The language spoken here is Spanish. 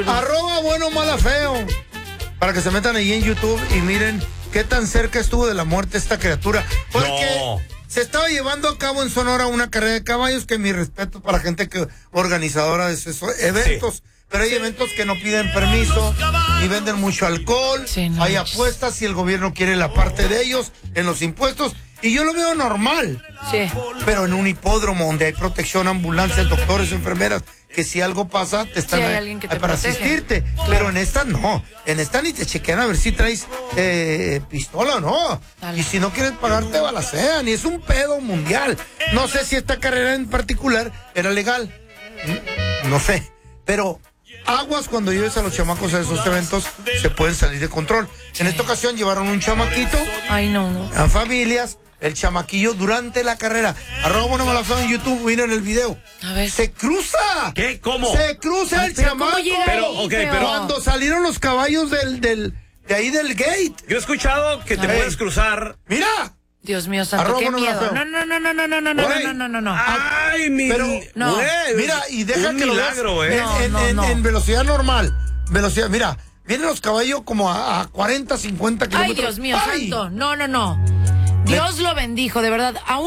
Bueno, mala, feo. Para que se metan ahí en YouTube y miren qué tan cerca estuvo de la muerte esta criatura. Porque se estaba llevando a cabo en Sonora una carrera de caballos, que mi respeto para la gente que organizadora de esos eventos. Sí. Pero hay eventos que no piden permiso y venden mucho alcohol. Sí, no. Hay apuestas y el gobierno quiere la parte de ellos en los impuestos. Y yo lo veo normal. Sí. Pero en un hipódromo donde hay protección, ambulancias, doctores, enfermeras, que si algo pasa, te están ahí para asistirte. Claro. Pero en esta no. En esta ni te chequean a ver si traes pistola o no. Dale. Y si no quieres pagar, te balacean. Y es un pedo mundial. No sé si esta carrera en particular era legal. No sé. Pero aguas cuando lleves a los chamacos a esos eventos, se pueden salir de control. En esta ocasión llevaron un chamaquito. Ay, no. A familias. El chamaquillo durante la carrera. Bueno, mala, feo en YouTube, miren el video. A ver. ¡Se cruza! ¿Qué? ¿Cómo? Se cruza el chamaco. Pero cuando salieron los caballos de ahí del gate. Yo he escuchado que te puedes cruzar. ¡Mira! Dios mío, santo, qué miedo. No. Ay, pero, no. Mira, y deja que milagro, lo veas en velocidad normal. Velocidad, mira, vienen los caballos como a 40, 50 kilómetros. Ay, Dios mío, santo. No. Dios lo bendijo, de verdad.